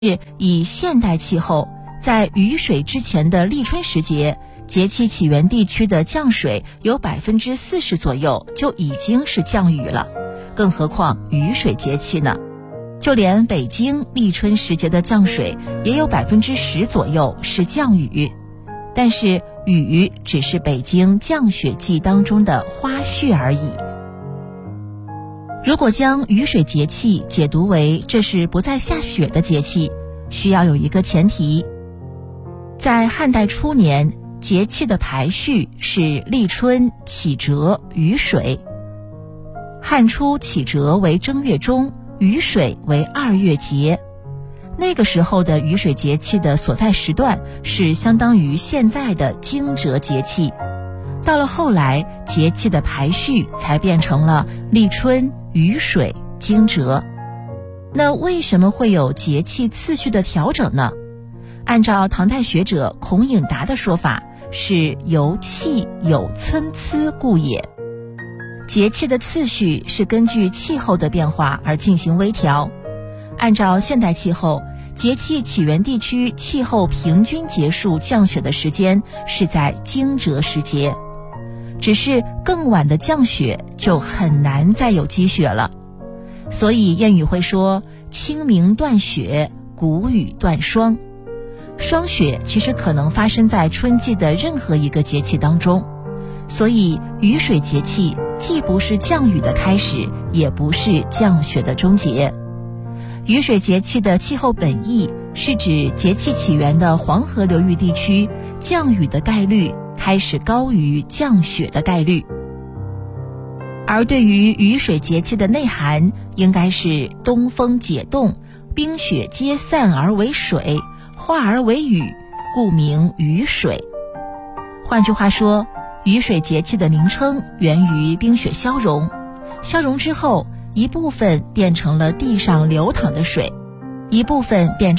以现代气候，在雨水之前的立春时节，节气起源地区的降水有40%左右就已经是降雨了，更何况雨水节气呢？就连北京立春时节的降水也有10%左右是降雨，但是雨只是北京降雪季当中的花絮而已。如果将雨水节气解读为这是不再下雪的节气，需要有一个前提。在汉代初年，节气的排序是立春、启蛰、雨水。汉初启蛰为正月中，雨水为2月节。那个时候的雨水节气的所在时段是相当于现在的惊蛰节气。到了后来，节气的排序才变成了立春、雨水、惊蛰。那为什么会有节气次序的调整呢？按照唐代学者孔颖达的说法，是由气有参差故也。节气的次序是根据气候的变化而进行微调。按照现代气候，节气起源地区气候平均结束降雪的时间是在惊蛰时节，只是更晚的降雪就很难再有积雪了。所以谚语会说清明断雪，谷雨断霜。霜雪其实可能发生在春季的任何一个节气当中，所以雨水节气既不是降雨的开始，也不是降雪的终结。雨水节气的气候本意是指节气起源的黄河流域地区降雨的概率开始高于降雪的概率。而对于雨水节气的内涵，应该是东风解冻，冰雪皆散而为水，化而为雨，故名雨水。换句话说，雨水节气的名称源于冰雪消融，消融之后，一部分变成了地上流淌的水，一部分变成